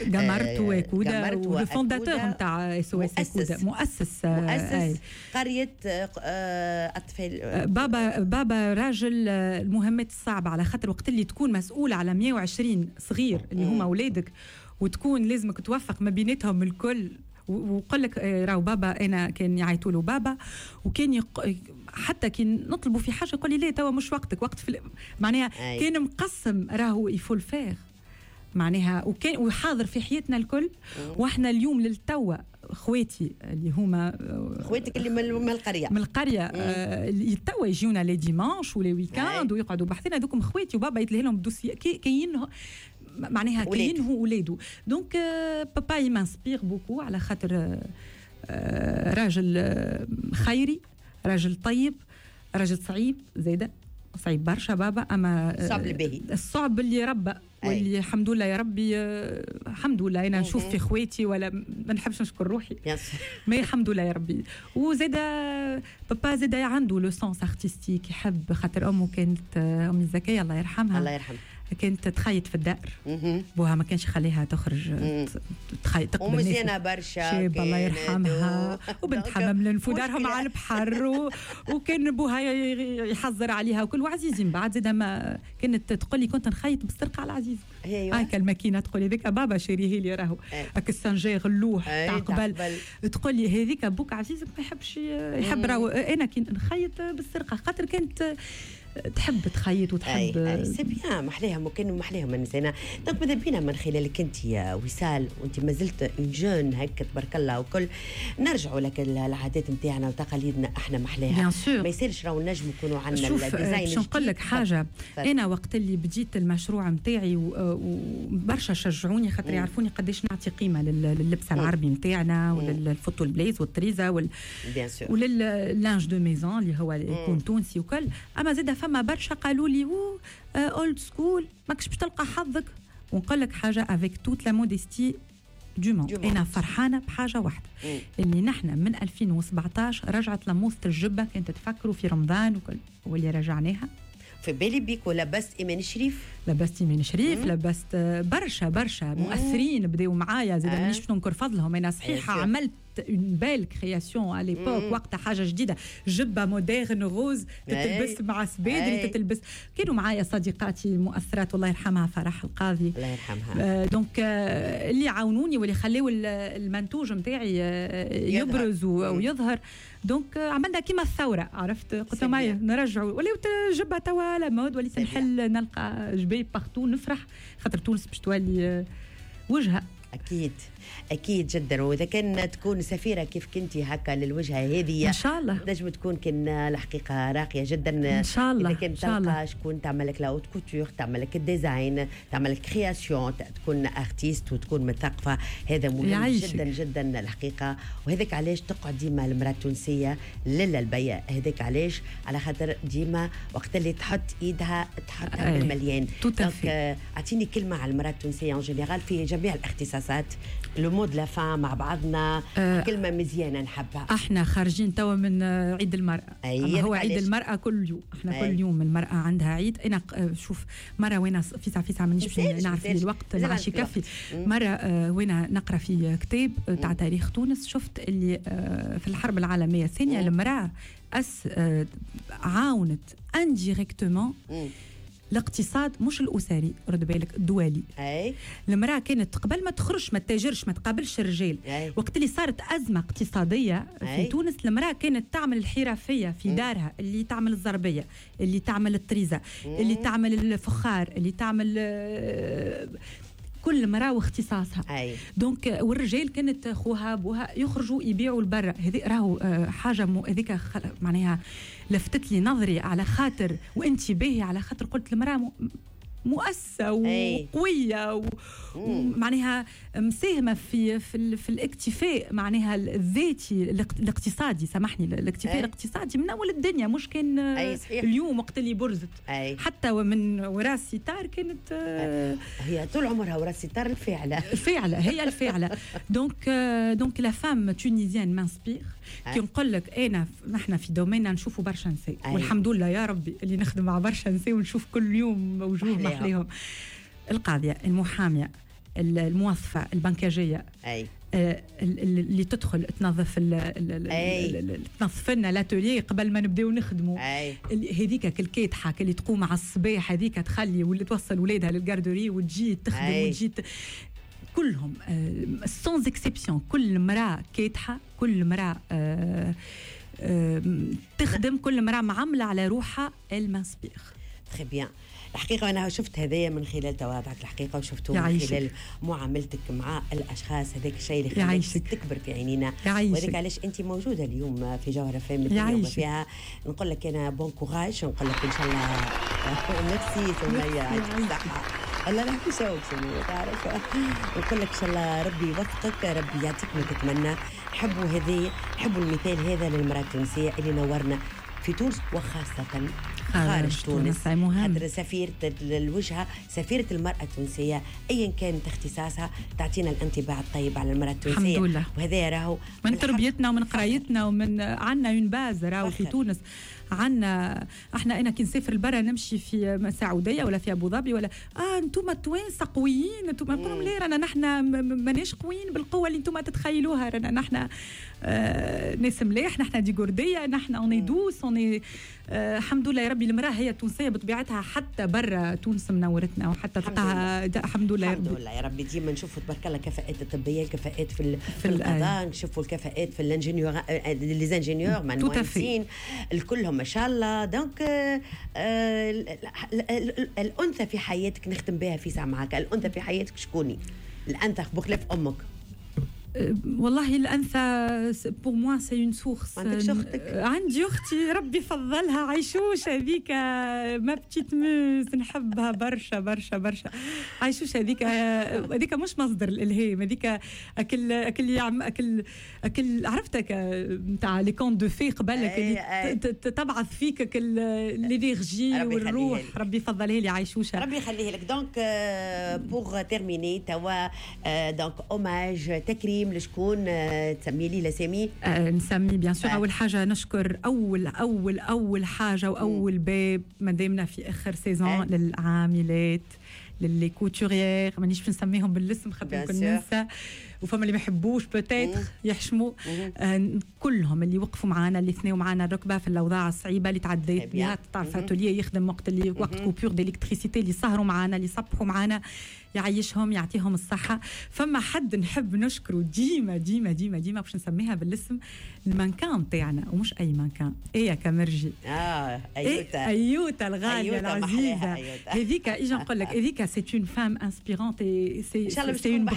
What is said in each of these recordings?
غامارت وكودا والفونداتور نتاع SOS كودا مؤسس قرية أطفال. بابا راجل المهمات الصعبة، على خاطر وقت اللي تكون مسؤول على 120 صغير اللي هما أولادك وتكون لازمك توفق ما بيناتهم الكل. وقال لك راهو بابا انا كان يعيطوا له بابا، وكان حتى كي نطلبوا في حاجه يقول لي لا توا مش وقتك، وقت معناها كان مقسم راهو يفول فيغ معناها، وكان وحاضر في حياتنا الكل. واحنا اليوم للتوا خواتي اللي هما خواتك اللي من القريه اللي توا يجيونا لي ديمانش ولي ويكاند ويقعدوا بحثنا هذوكم خواتي، وبابا يتلهي لهم دوسي كاين معناها كاين هو ولاده. دونك بابا يمانسبير بوكو على خاطر راجل خيري، راجل طيب، راجل صعيب زيدا، صعيب برشا بابا، اما الصعب اللي ربى واللي الحمد لله يا ربي الحمد لله انا نشوف في خواتي ولا ما نحبش نشكر روحي ما الحمد لله يا ربي. وزيدا بابا زيدا عنده لو سونس ارتستيك، يحب خاطر امه كانت امي الزكيه الله يرحمها، الله يرحمها، كانت تخيط في الدائر. بوها ما كانش يخليها تخرج تخيط ومزيانه برشا الله يرحمها، وبنت حمام لنفو دارهم على البحر وكان بوها يحذر عليها وكل. وعزيزي من بعد زيدا ما كانت تقول لي كنت نخيط بالسرقه على عزيز هاك الماكينه، تقول لي ذيك بابا شريه لي راهو هاك السنجير اللوح تاع قبل، تقول لي هذيك بوك عزيزك ما يحبش يحب راهو انا كي نخيط بالسرقه، خاطر كانت تحب تخيط وتحب سي بيان محليها ممكن محليها من نسينا. دونك ماذا بينا من خلالك انت يا وصال وانت ما زلت جون هكا تبارك الله وكل، نرجعوا لك العادات نتاعنا وتقاليدنا احنا محليها ما يصيرش راهو نجم يكونوا عندنا الديزاين. شو نقول لك حاجه، انا وقت اللي بديت المشروع نتاعي وبرشا شجعوني خاطر يعرفوني قداش نعطي قيمه لللبس العربي نتاعنا وللفوتو البليز والطريزه ولللانج دو ميزون اللي هو يكون تونسي وكل. اما زاد فما برشا قالوا لي اولد سكول ماكش باش تلقى حظك. ونقول لك حاجه افيك توت لا موديستي دو موند، انا فرحانه بحاجه واحده اللي نحن من 2017 رجعت لموسط الجبه، كنت تفكروا في رمضان وكل واللي رجعناها في بالي بيك. ولبست إيمان شريف، لبست إيمان شريف، لبست برشا مؤثرين بداوا معايا زاد مانيش باش ننكر فضلهم. انا صحيحه عملت اون بيل كرياسيون على ليبوك وقتها، حاجه جديده، جبه موديرن روز تتلبس مع سبيدري تتلبس. كانوا معايا صديقاتي المؤثرات الله يرحمها فرح القاضي الله يرحمها، دونك اللي عاونوني واللي خليوا المنتوج نتاعي يبرز ويظهر. دونك عملنا كيما الثوره، عرفت قلت معايا نرجعوا وليت جبه توا على مود، وليت نحل نلقى جبايب بارتو نفرح خاطر تونس باش تولي وجهه. أكيد جدا. وإذا كان تكون سفيرة كيف كنتي هكا للوجهة هذه إن شاء الله نجم تكون كان الحقيقة راقية جدا إن شاء الله. إذا كان تلقى شكون تعمل لك لاوت كوتور، تعمل لك الديزاين، تعمل لك كرياسيون، تكون ارتيست وتكون مثقفة، هذا مهم جدا جدا الحقيقة. وهذاك علاش تقعد ديما المرأة التونسية للا البيع، هذاك علاش على خاطر ديما وقت اللي تحط إيدها تحطها بالمليان. أعطيني كلمة على المرأة التونسية ان جينيرال في جميع الاختصاصات، لو مود لا فام مع بعضنا، كلمة مزيانة نحبها. احنا خارجين توا من عيد المرأة، هو عيد المرأة كل يوم، احنا كل يوم المرأة عندها عيد. انا شوف مرة وين فيسع مانيش نعرف الوقت العشي كفي، مرة وين نقرأ في كتاب تاع تاريخ تونس، شفت اللي في الحرب العالمية الثانية المرأة عاونت انديريكتومون الاقتصاد مش الاسري، رد بالك الدولي. المراه كانت قبل ما تخرج ما تتاجرش ما تقابلش الرجال. وقت اللي صارت ازمه اقتصاديه في تونس المراه كانت تعمل الحرفيه في دارها، اللي تعمل الزربيه، اللي تعمل الطريزه، اللي تعمل الفخار، اللي تعمل كل مرأة واختصاصها. دونك والرجال كانت خوها بوها يخرجوا يبيعوا البرة. هذه راهو حاجة هذيك معناها لفتت لي نظري على خاطر وانتباهي، على خاطر قلت المرأة مؤسسة وقوية ومعناها مساهمة في الاكتفاء معناها الذاتي الاقتصادي، سامحني الاكتفاء الاقتصادي من أول الدنيا، مش كان اليوم وقت اللي برزت حتى من وراء الستار كانت هي طول عمرها وراء الستار الفاعلة هي الفاعلة. دونك لا فام تونيزيان مانسبير. كي نقول لك نحن في دوميننا نشوفوا برشا نساء والحمد لله يا ربي اللي نخدم مع برشا نساء ونشوف كل يوم وجوه محليهم. القاضية، المحامية، الموظفه البنكاجيه اي اللي تدخل تنظف تنظف لنا لاتولي قبل ما نبداو نخدموا، هذيك كل كيتحه اللي تقوم على الصباح هذيك تخلي واللي توصل ولادها للجاردوري وتجي تخدم وتجي كلهم سونز اكسبسيون، كل مراه كيتحه، كل مراه تخدم، كل مراه معامله على روحها المانسبير. تري بيان. الحقيقة أنا شفت هذايا من خلال تواضعك الحقيقة، وشفته من خلال معاملتك مع الأشخاص، هذاك الشيء اللي خلاك تكبر في عينينا، وذلك علاش أنت موجودة اليوم في جوهرة فام فيها. نقول لك أنا بون كوراج، نقول لك إن شاء الله نفسي سمية يعطيك الصحة. والله لا في شوق سمية تعرف، نقول لك إن شاء الله ربي يوفقك، ربي يعطيك ما تتمنى. نحبوا المثال هذا للمرأة التونسية اللي نورنا في تونس وخاصة خارج تونس، خاطر سفيرة الوجهة، سفيرة المرأة التونسية أيا كانت اختصاصها تعطينا الانطباع الطيب على المرأة التونسية. الحمد لله. وهذا راهو من تربيتنا ومن قرايتنا ومن عنا اون باز راهو في تونس. عنا احنا انا كي نسافر لبرا نمشي في سعوديه ولا في ابو ظبي ولا انتم التوانسه قويين، انتم نقول لهم لا رانا نحنا ماناش قويين بالقوه اللي انتم تتخيلوها، رانا نحنا ناس ملاح، نحنا دي جورديه، نحنا اوني دوس اوني الحمد لله يا ربي. المراه هي التونسيه بطبيعتها حتى برا تونس منورتنا، وحتى تلقاها الحمد لله يا ربي ديما نشوفوا تبارك الله الكفاءات الطبيه، الكفاءات في القضاء، نشوفوا الكفاءات في الانجينيور، لي زانجينيور مع المهندسين الكلهم ما شاء الله. دونك الانثى في حياتك نختم بها في ساعه معك، الانثى في حياتك شكوني؟ الانثى بخلاف امك. والله الأنثى بور موا سي اون سورس. عندك أختك؟ عندي أختي ربي فضلها عيشوش، هذيك ما بتيت موز نحبها برشا برشا برشا. عيشوش هذيك مش مصدر الإلهام، هذيك أكل عرفتك نتاع لي كونت دو في قبلك اللي تبعث فيك الإنرجي والروح، ربي يفضلها لي عيشوشة، ربي يخليه لك. دونك بور تيرميني توا دونك اوماج تكريم لشكون تسمي لي لسامي؟ نسمي بيان سور. اول حاجه نشكر اول حاجه واول باب مادامنا في اخر سيزون للعاملات، للي كوتوريير، مانيش باش نسميهم بالاسم خاطر نكون ننسى، وفما اللي ما يحبوش بوتيتر يحشموا، كلهم اللي وقفوا معنا، اللي ثناو معنا الركبه في الاوضاع الصعيبه اللي تعديت بها. تعرف اتوليه يخدم وقت اللي وقت كوبور ديليكتريسيتي، اللي سهروا معنا، اللي صبحوا معنا، يعيشهم يعطيهم الصحه. فما حد نحب نشكره ديما ديما ديما ديما باش نسميها بالاسم، المانكان تاعنا، ومش اي مانكان، ايه كمرجي، ايوتا الغاليه العزيزه هذيك. اجي نقول لك هذيك سي اون فام انسبيرونت، سي اون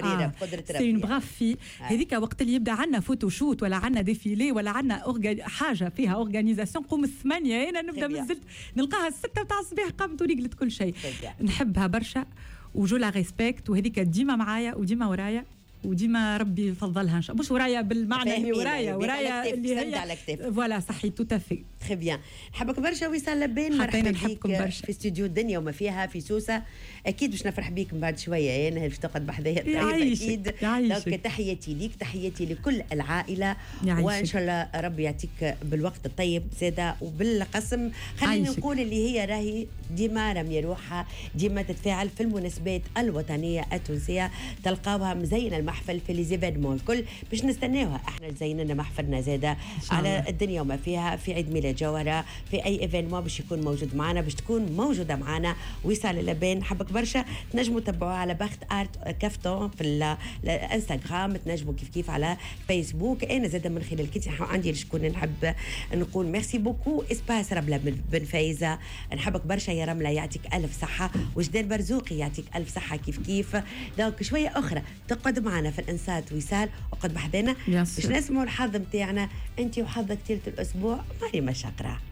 براف في هذيك. وقت اللي يبدا عندنا فوتوشوت ولا عندنا ديفيلي ولا عندنا حاجه فيها اورغانيزاسيون، قوم 8 انا نبدا مازلت نلقاها 6 تاع الصباح قامت ورقلت كل شيء. نحبها برشا وجو لا ريسبكت، وهذيك ديما معايا وديما ورايا وديما ربي يفضلها ان شاء الله، مش ورايا بالمعنى اللي ورايا اللي هي فوالا صحيح تو تافي. تري بيان. نحبك برشا وصال لبين، مرحبا بك في استوديو الدنيا وما فيها في سوسه. اكيد باش نفرح بيك من بعد شويه، انا باش تقعد بحذايا اكيد. دونك تحياتي ليك، تحياتي لكل العائله، وان شاء الله ربي يعطيك بالوقت الطيب زاده وبالقسم. خلينا نقول اللي هي راهي ديما رمي روحها، ديما تتفاعل في المناسبات الوطنيه التونسيه، تلقاوها مزينه المحفل في لي زيفينمون الكل، باش نستناوها احنا زيننا محفلنا زاده على الدنيا وما فيها في عيد ميلاد جوهرة، في اي ايفينمون باش يكون موجود معنا، باش تكون موجوده معنا وصال اللبان. حبك برشا، تنجموا تتبعوها على بخت ارت كافتون في الانستغرام، تنجموا كيف على فيسبوك. انا زاده من خلال كيتي عندي لشكون نحب نقول ميرسي بوكو اسباس رمله بن فايزه، نحبك برشا يا رمله، يعطيك الف صحه، وجدان برزوقي يعطيك الف صحه كيف. دونك شويه اخرى تقعد معنا في الانسات وصال، وقد بحذنا باش نسمعوا الحظ نتاعنا انت وحظك ثالث الاسبوع. ماري مشاقره.